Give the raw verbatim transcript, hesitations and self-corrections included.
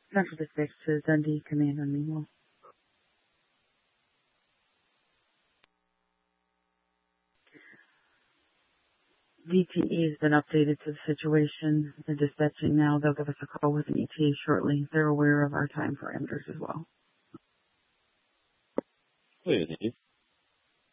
Central Dispatch to Dundee Command on Meanwhile. D T E has been updated to the situation. They're dispatching now. They'll give us a call with an E T A shortly. They're aware of our time parameters as well. Clear, thank you.